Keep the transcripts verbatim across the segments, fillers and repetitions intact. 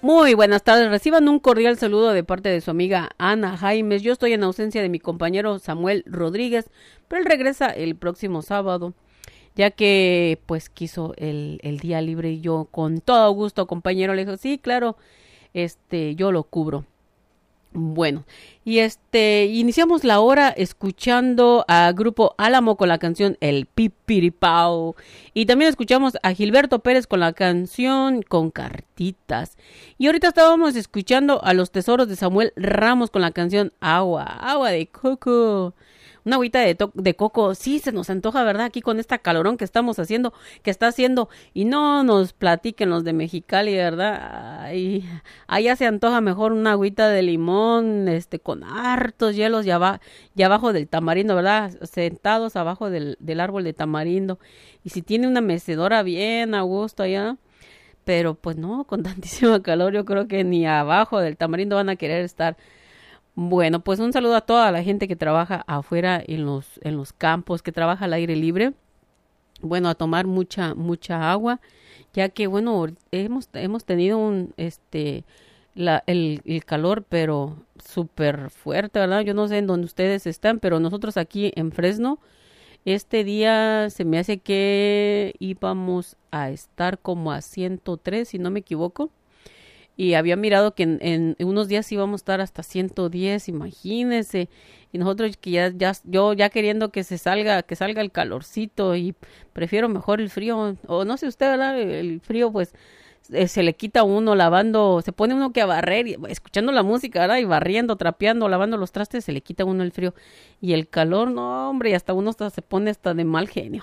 Muy buenas tardes, reciban un cordial saludo de parte de su amiga Ana Jaimes. Yo estoy en ausencia de mi compañero Samuel Rodríguez, pero él regresa el próximo sábado, ya que pues quiso el, el día libre y yo con todo gusto, compañero, le dijo, sí, claro, este, yo lo cubro. Bueno, y este, iniciamos la hora escuchando a Grupo Álamo con la canción El Pipiripao. Y también escuchamos a Gilberto Pérez con la canción Con Cartitas. Y ahorita estábamos escuchando a Los Tesoros de Samuel Ramos con la canción Agua, Agua de Coco. Una agüita de, de coco, sí se nos antoja, ¿verdad? Aquí con esta calorón que estamos haciendo, que está haciendo, y no nos platiquen los de Mexicali, ¿verdad? Ay, allá se antoja mejor una agüita de limón, este, con hartos hielos y, aba, y abajo del tamarindo, ¿verdad? Sentados abajo del, del árbol de tamarindo. Y si tiene una mecedora bien a gusto allá, pero pues no, con tantísima calor yo creo que ni abajo del tamarindo van a querer estar. Bueno, pues un saludo a toda la gente que trabaja afuera en los, en los campos, que trabaja al aire libre. Bueno, a tomar mucha, mucha agua, ya que, bueno, hemos, hemos tenido un, este, la, el, el calor, pero súper fuerte, ¿verdad? Yo no sé en dónde ustedes están, pero nosotros aquí en Fresno, este día se me hace que íbamos a estar como a ciento tres, si no me equivoco. Y había mirado que en, en unos días íbamos a estar hasta ciento diez, imagínense. Y nosotros que ya, ya, yo ya queriendo que se salga, que salga el calorcito y prefiero mejor el frío. O no sé usted, ¿verdad? El frío pues eh, se le quita a uno lavando, se pone uno que a barrer, y, escuchando la música, ¿verdad? Y barriendo, trapeando, lavando los trastes, se le quita a uno el frío. Y el calor, no, hombre, y hasta uno hasta se pone hasta de mal genio.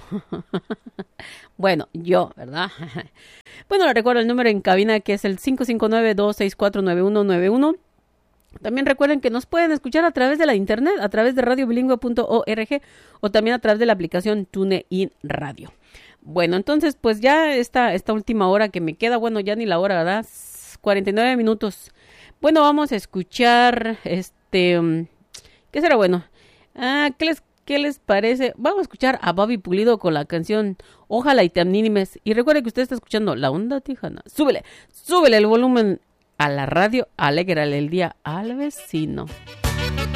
Bueno, yo, ¿verdad? Bueno, le recuerdo el número en cabina que es el cinco cinco nueve, dos seis cuatro, nueve uno nueve uno. También recuerden que nos pueden escuchar a través de la internet, a través de radio bilingüe punto org o también a través de la aplicación TuneIn Radio. Bueno, entonces pues ya esta, esta última hora que me queda, bueno, ya ni la hora, ¿verdad? cuarenta y nueve minutos. Bueno, vamos a escuchar, este, ¿qué será bueno? Ah, ¿qué les ¿Qué les parece? Vamos a escuchar a Bobby Pulido con la canción Ojalá y te animes. Y recuerde que usted está escuchando La Onda Tejana. Súbele, súbele el volumen a la radio. Alégrale el día al vecino.